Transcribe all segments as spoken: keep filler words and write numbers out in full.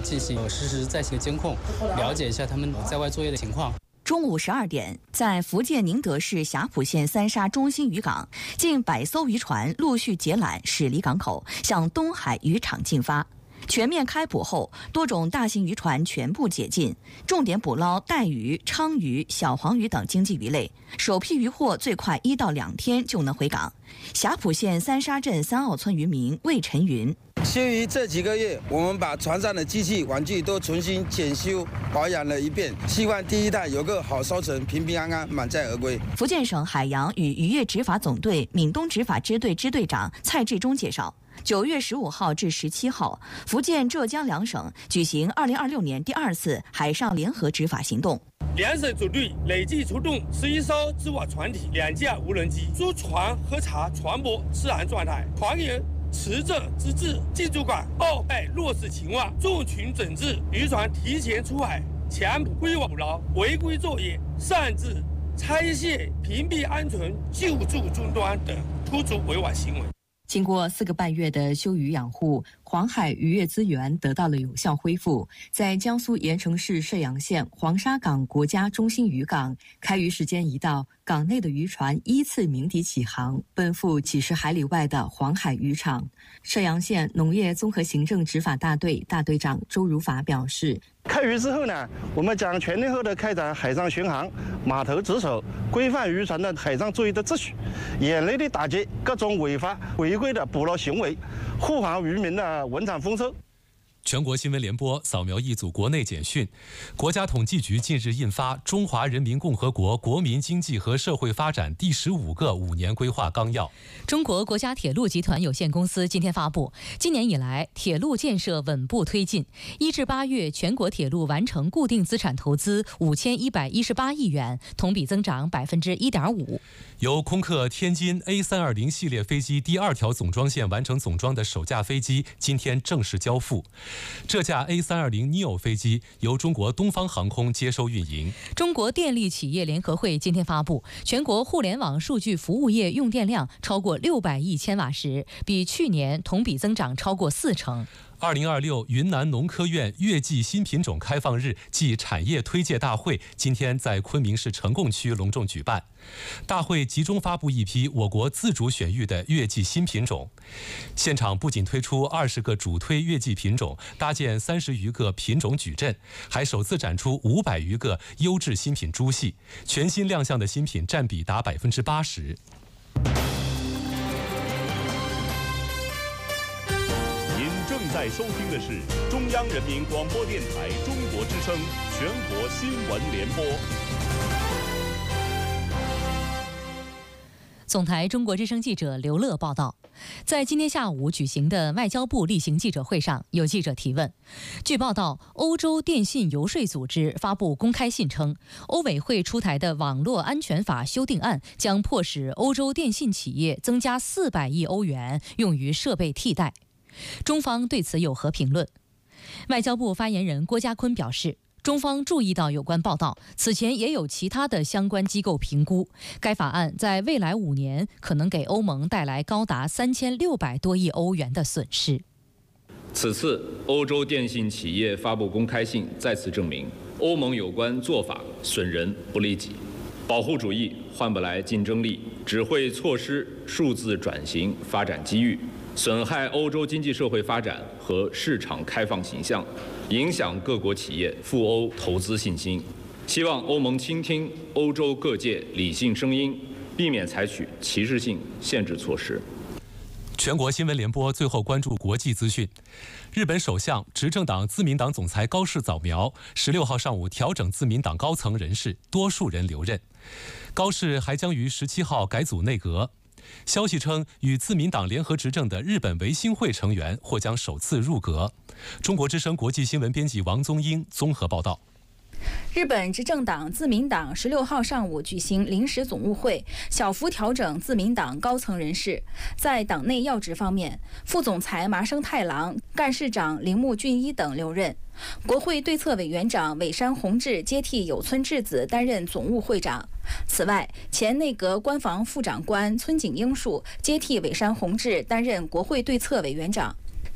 进行实时在线监控，了解一下他们在外作业的情况。 中午十二点，在福建宁德市霞浦县三沙中心渔港，近百艘渔船陆续解缆驶离港口，向东海渔场进发。全面开捕后，多种大型渔船全部解禁，重点捕捞带鱼、鲳鱼、小黄鱼等经济鱼类。首批渔获最快一到两天就能回港。霞浦县三沙镇三澳村渔民魏晨云。 先于这几个月，我们把船上的机器玩具都重新检修保养了一遍，希望第一代有个好收成，平平安安，满载而归。 福建省海洋与渔业执法总队闽东执法支队支队长蔡志忠介绍，九月十五号至十七号，福建、浙江两省举行二零二六年第二次海上联合执法行动。 两省组队累计出动十一艘织网船体、两架无人机，驻船核查船舶治安状态，船员持证资质、进驻港报备落实情况，众群整治渔船提前出海、强捕归网捕捞、违规作业、擅自拆卸、屏蔽安全、救助终端等突出违法行为。 经过四个半月的休渔养护，黄海渔业资源得到了有效恢复。在江苏盐城市射阳县黄沙港国家中心渔港，开渔时间一到，港内的渔船依次鸣笛起航，奔赴几十海里外的黄海渔场。射阳县农业综合行政执法大队大队长周如法表示， 开渔之后呢，我们将全天候的开展海上巡航、码头值守，规范渔船的海上作业的秩序，严厉地打击各种违法违规的捕捞行为，护航渔民的文产丰收。 全国新闻联播扫描一组国内简讯。国家统计局近日印发《中华人民共和国国民经济和社会发展第十五个五年规划纲要》。 中国国家铁路集团有限公司今天发布，今年以来铁路建设稳步推进，一至八月全国铁路完成固定资产投资五千一百一十八亿元，同比增长百分之一点五。 由空客天津 A 三二零 系列飞机第二条总装线完成总装的首架飞机今天正式交付。这架 A 三二零 neo 飞机由中国东方航空接收运营。 中国电力企业联合会今天发布，全国互联网数据服务业用电量超过六百亿千瓦时，比去年同比增长超过四成。 二零二六云南农科院月季新品种开放日暨产业推介大会今天在昆明市成贡区隆重举办。大会集中发布一批我国自主选育的月季新品种，现场不仅推出二十个主推月季品种，搭建三十余个品种矩阵，还首次展出五百余个优质新品株系，全新亮相的新品占比达百分之八十。 正在收听的是中央人民广播电台中国之声全国新闻联播。 总台中国之声记者刘乐报道，在今天下午举行的外交部例行记者会上，有记者提问。据报道，欧洲电信游说组织发布公开信称，欧委会出台的网络安全法修订案将迫使欧洲电信企业增加四百亿欧元用于设备替代。中方对此有何评论？外交部发言人郭家坤表示，中方注意到有关报道，此前也有其他的相关机构评估，该法案在未来五年可能给欧盟带来高达三千六百多亿欧元的损失。 此次欧洲电信企业发布公开信，再次证明欧盟有关做法损人不利己，保护主义换不来竞争力，只会错失数字转型发展机遇，损害欧洲经济社会发展和市场开放形象，影响各国企业赴欧投资信心。希望欧盟倾听欧洲各界理性声音，避免采取歧视性限制措施。 全国新闻联播最后关注国际资讯。日本首相、执政党自民党总裁高市早苗十六号上午调整自民党高层人事，多数人留任。高市还将于十七号改组内阁。消息称，与自民党联合执政的日本维新会成员或将首次入阁。中国之声国际新闻编辑王宗英综合报道。 日本执政党自民党十六号上午举行临时总务会，小幅调整自民党高层人事。在党内要职方面，副总裁麻生太郎、干事长铃木俊一等留任。国会对策委员长尾山弘志接替有村智子担任总务会长。此外，前内阁官房副长官村井英树接替尾山弘志担任国会对策委员长。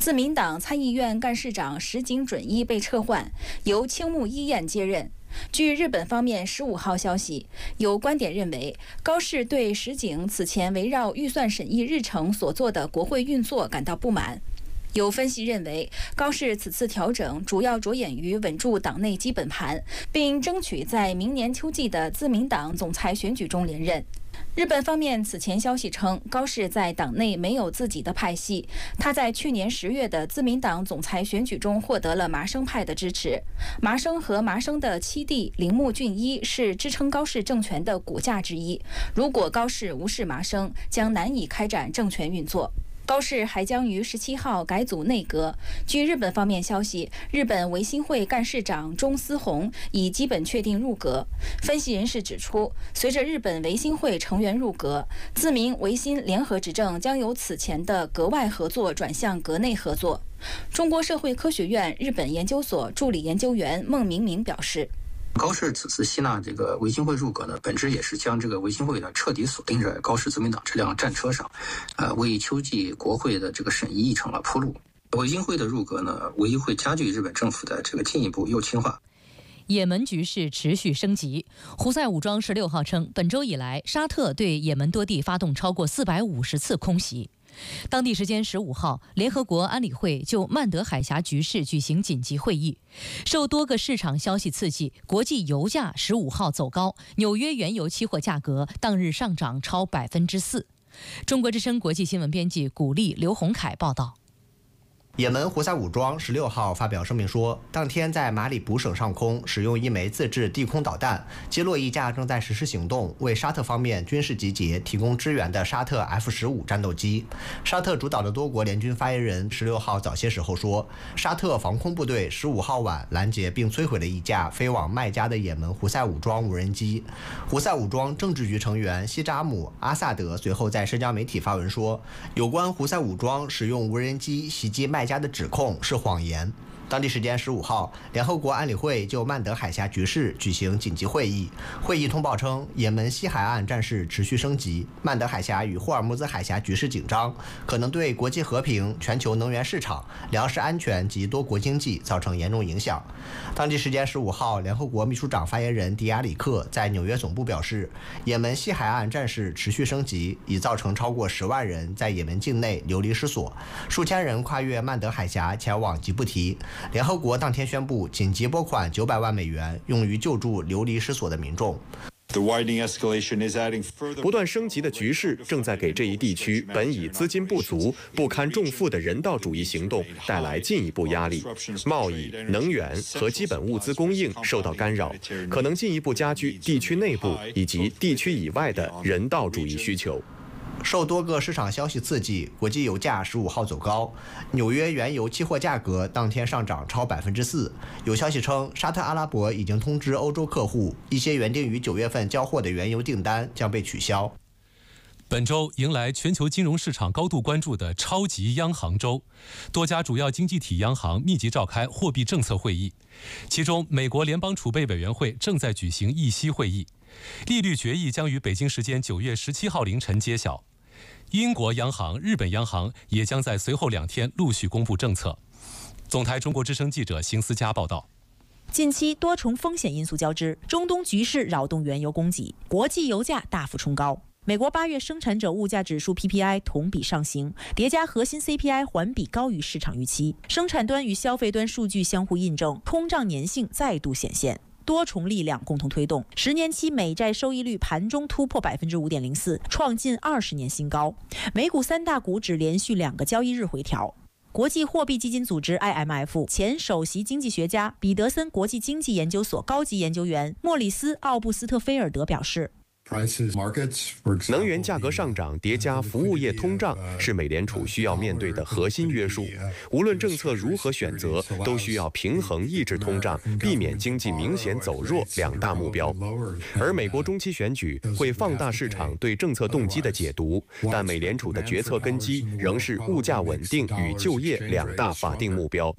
自民党参议院干事长石井准一被撤换，由青木一彦接任。据日本方面十五号消息，有观点认为，高市对石井此前围绕预算审议日程所做的国会运作感到不满。有分析认为，高市此次调整主要着眼于稳住党内基本盘，并争取在明年秋季的自民党总裁选举中连任。日本方面此前消息称，高市在党内没有自己的派系，他在去年十月的自民党总裁选举中获得了麻生派的支持。麻生和麻生的七弟铃木俊一是支撑高市政权的骨架之一，如果高市无视麻生，将难以开展政权运作。高市还将于十七号改组内阁。据日本方面消息，日本维新会干事长中司宏已基本确定入阁。分析人士指出，随着日本维新会成员入阁，自民维新联合执政将由此前的阁外合作转向阁内合作。中国社会科学院日本研究所助理研究员孟明明表示， 高市此次吸纳这个维新会入阁呢，本质也是将这个维新会呢彻底锁定在高市自民党这辆战车上，呃，为秋季国会的这个审议议程了铺路。维新会的入阁呢，唯一会加剧日本政府的这个进一步右倾化。 也门局势持续升级。胡塞武装十六号称，本周以来，沙特对也门多地发动超过四百五十次空袭。当地时间十五号，联合国安理会就曼德海峡局势举行紧急会议。受多个市场消息刺激，国际油价十五号走高，纽约原油期货价格当日上涨超百分之四。中国之声国际新闻编辑古丽、刘洪凯报道。 也门胡塞武装十六号发表声明说，当天在马里卜省上空使用一枚自制地空导弹击落一架正在实施行动、为沙特方面军事集结提供支援的沙特 F 十五 战斗机。沙特主导的多国联军发言人十六号早些时候说，沙特防空部队十五号晚拦截并摧毁了一架飞往麦加的也门胡塞武装无人机。胡塞武装政治局成员西扎姆·阿萨德随后在社交媒体发文说，有关胡塞武装使用无人机袭击麦加的指控是谎言。当地时间十五号，联合国安理会就曼德海峡局势举行紧急会议。会议通报称，也门西海岸战事持续升级，曼德海峡与霍尔木兹海峡局势紧张，可能对国际和平、全球能源市场、粮食安全及多国经济造成严重影响。当地时间十五号，联合国秘书长发言人迪亚里克在纽约总部表示，也门西海岸战事持续升级，已造成超过十万人在也门境内流离失所，数千人跨越曼德海峡前往吉布提。联合国当天宣布紧急拨款九百万美元，用于救助流离失所的民众。 不断升级的局势正在给这一地区本已资金不足、不堪重负的人道主义行动带来进一步压力，贸易、能源和基本物资供应受到干扰，可能进一步加剧地区内部以及地区以外的人道主义需求。 受多个市场消息刺激，国际油价十五号走高，纽约原油期货价格当天上涨超百分之四。有消息称，沙特阿拉伯已经通知欧洲客户，一些原定于九月份交货的原油订单将被取消。 本周迎来全球金融市场高度关注的超级央行周，多家主要经济体央行密集召开货币政策会议，其中美国联邦储备委员会正在举行议息会议，利率决议将于北京时间九月十七号凌晨揭晓。英国央行、日本央行也将在随后两天陆续公布政策。总台中国之声记者邢思佳报道。 近期多重风险因素交织，中东局势扰动原油供给，国际油价大幅冲高。美国八月生产者物价指数 P P I 同比上行，叠加核心 C P I 环比高于市场预期，生产端与消费端数据相互印证，通胀粘性再度显现。多重力量共同推动，十年期美债收益率盘中突破百分之五点零四，创近二十年新高。美股三大股指连续两个交易日回调。国际货币基金组织 I M F 前首席经济学家、彼得森国际经济研究所高级研究员莫里斯·奥布斯特菲尔德表示， 能源价格上涨叠加服务业通胀是美联储需要面对的核心约束。无论政策如何选择，都需要平衡抑制通胀，避免经济明显走弱两大目标。而美国中期选举会放大市场对政策动机的解读，但美联储的决策根基仍是物价稳定与就业两大法定目标。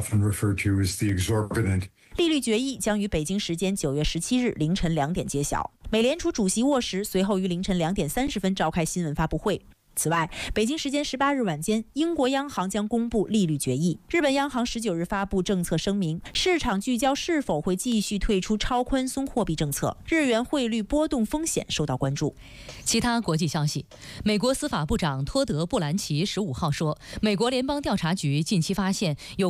利率决议将于北京时间九月十七日凌晨两点揭晓。美联储主席沃什随后于凌晨两点三十分召开新闻发布会。 此外，北京时间十八日晚间，英国央行将公布利率决议。日本央行十九日发布政策声明，市场聚焦是否会继续退出超宽松货币政策，日元汇率波动风险受到关注。 其他国际消息，美国司法部长托德·布兰奇十五号说，美国联邦调查局近期发现有